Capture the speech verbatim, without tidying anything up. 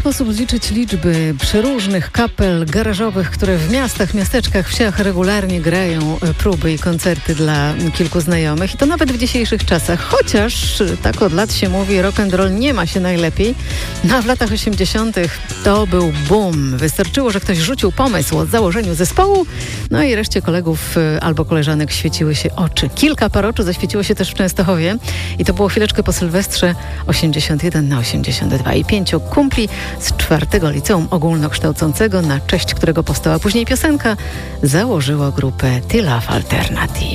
sposób zliczyć liczby przeróżnych kapel garażowych, które w miastach, miasteczkach, wsiach regularnie grają próby i koncerty dla kilku znajomych. I to nawet w dzisiejszych czasach. Chociaż tak od lat się mówi, rock and roll nie ma się najlepiej. No a w latach osiemdziesiątych to był boom. Wystarczyło, że ktoś rzucił pomysł o założeniu zespołu, no i reszcie kolegów albo koleżanek świeciły się oczy. Kilka par oczu zaświeciło się też w Częstochowie i to było chwileczkę po Sylwestrze osiemdziesiąt jeden na osiemdziesiąt dwa i pięciu kumpli z czwartego liceum ogólnokształcącego, na cześć którego powstała później piosenka, założyło grupę The Love Alternative.